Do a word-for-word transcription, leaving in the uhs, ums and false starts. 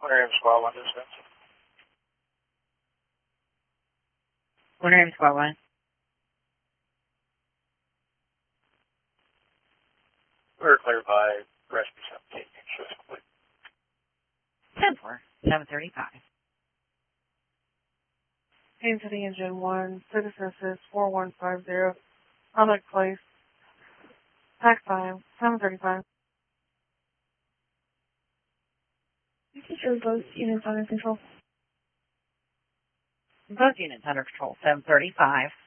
Aquarium Squad one distance. Aquarium Squad one. We're clear by rescue seventeen. Shows complete. ten four, seven thirty-five. Haines City Engine one, Citizen Assist four one five zero, Public Place, Tax Time, seven thirty-five. Shows both units under control. Both units under control, seven thirty-five.